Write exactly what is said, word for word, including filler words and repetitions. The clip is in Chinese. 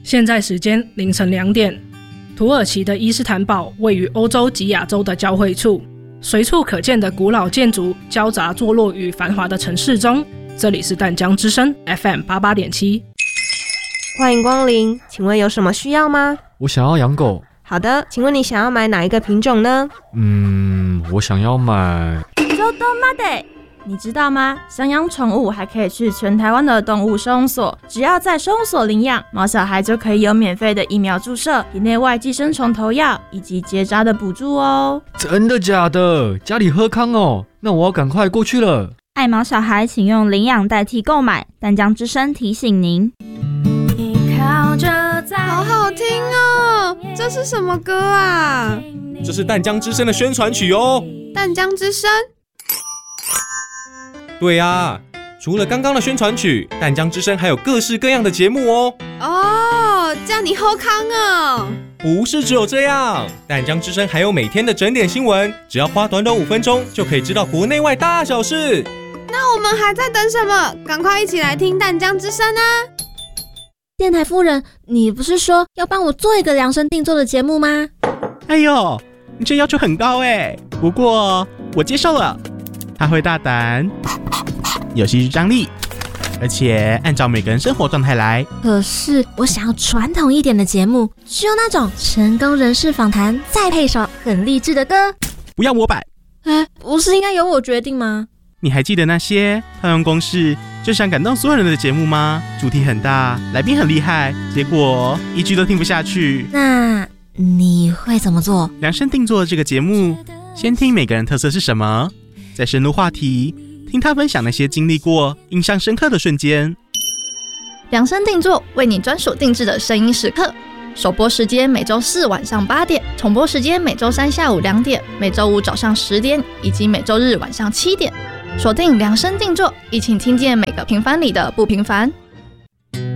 现在时间凌晨两点，土耳其的伊斯坦堡位于欧洲及亚洲的交汇处，随处可见的古老建筑交杂坐落于繁华的城市中。这里是淡江之声 F M 八八点七， 欢迎光临，请问有什么需要吗？ 我想要养狗。 好的，请问你想要买哪一个品种呢？ 嗯，我想要买。 你知道吗？想养宠物还可以去全台湾的动物收容所，只要在收容所领养，毛小孩就可以有免费的疫苗注射、体内外寄生虫投药以及结扎的补助哦。 真的假的？家里喝康哦，那我要赶快过去了。 爱毛小孩请用领养代替购买，淡江之声提醒您。 好好听哦，这是什么歌啊？ 这是淡江之声的宣传曲哦。 淡江之声？ 对啊，除了刚刚的宣传曲，淡江之声还有各式各样的节目哦。 哦，这样你好康哦。 不是只有这样，淡江之声还有每天的整点新闻，只要花短短五分钟就可以知道国内外大小事。 那我们还在等什么？赶快一起来听淡江之声啊！ 电台夫人，你不是说要帮我做一个量身定做的节目吗？ 哎呦，你这要求很高哎，不过我接受了。他会大胆，有戏剧张力，而且按照每个人生活状态来。 可是我想要传统一点的节目，需要那种成功人士访谈，再配首很励志的歌。 不要模板。 哎，不是应该由我决定吗？ 你还记得那些套用公式就想感动所有人的节目吗？主题很大，来宾很厉害，结果一句都听不下去。 那你会怎么做？ 量身定做这个节目，先听每个人特色是什么，再深入话题，听他分享那些经历过印象深刻的瞬间。 量身定做，为你专属定制的声音时刻。首播时间每周四晚上八点，重播时间每周三下午两点，每周五早上十点，以及每周日晚上七点。锁定量身定做，一起听见每个平凡里的不平凡。